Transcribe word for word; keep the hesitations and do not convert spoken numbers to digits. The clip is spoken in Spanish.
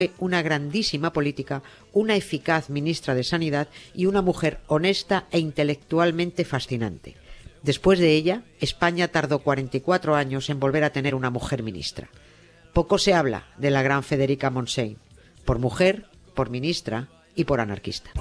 una grandísima política, una eficaz ministra de Sanidad y una mujer honesta e intelectualmente fascinante. Después de ella, España tardó cuarenta y cuatro años en volver a tener una mujer ministra. Poco se habla de la gran Federica Montseny, por mujer, por ministra y por anarquista.